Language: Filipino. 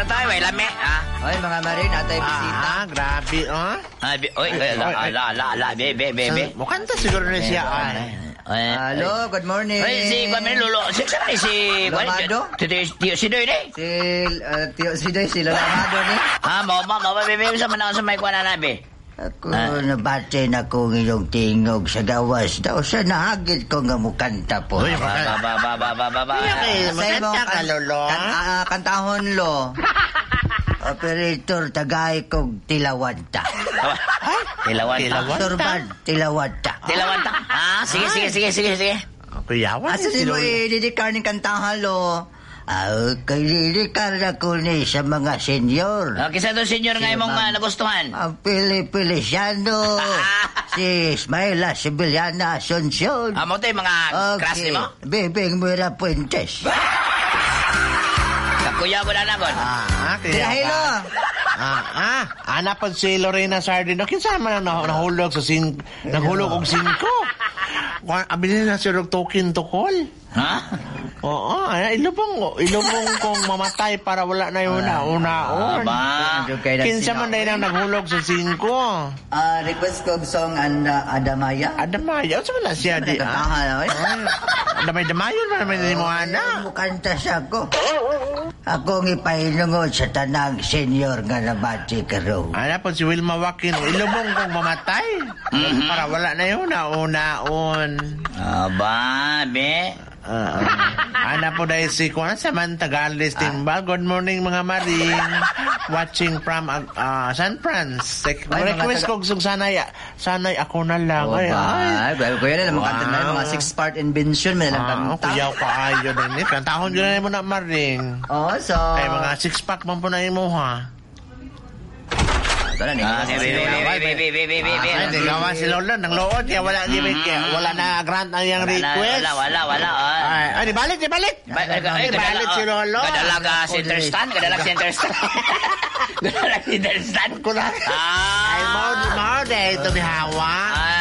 tayo, may lami, ha? Oy, mga marin, atay bisita. Grabe, oh. Oy, be. Mukhang ta siguro na siya, Hello, good morning. Oy, si Kwame Lolo. Si Lamado? Si Doy, ni? Si Doy, si Lamado ni. Bebe, sa manang sa may kwa na nabi. Ako, nabate na ko ngayong tingog sa gawas daw. Sa nahagit ko nga mukanta po. Uy, magkanta ka, Lolo. Kantahon, lo. Operator, tagay kong tilawanta. Tilawanta? Turbad, tilawanta. Tilawanta? Sige. Kuyawan Asa si mo ididikar ni kantahan, lo? Kay didikar na ko ni sa mga senyor. Kisa doon senyor nga mong nagustuhan? Ang Pili-Pilisiano. Si Ismaela Sibiliana Asuncion. Mo tayo mga crush ni mo? Bebeng Mira Puentes. Kakuya ko na nagon. Tirahilo. Ana pa si Lorena Sardino. Kinsa man nahulog sa naghulog og 5. Abilin na si token to call. Ha? Oo, ilubong kong mamatay para wala na yung una-unaon. Kinsa man na nang naghulog sa 5. Request ko song Adamaya. Adamaya? Saan na siya? Adamay-damayon pa naman ni mo, ana. Mukanta siya ko. Ako ngipahinungod sa tanang senyor nga nabati karo. Ana po si Wilma Wakin. Ilubong kong mamatay para wala na yung una-unaon. Be. Ana po dahil si Juan Samantagalis Timbal. Good morning mga maring. Watching from San Francisco. Request ko sanay ako na lang. Kuya na naman kanta na mga 6-part invention. May lang kanta. Kuyaw ka ayo din. Kantahon yun na mo na maring. So... Ay mga 6-pack man po na imo ha. Ito na, Hindi gawa si Lolo nang lood kaya wala na grant ang yung request. Wala. Ay, balik. Balik si Lolo. Kadalag center stand. Ay, mau deh ito ni Hawa.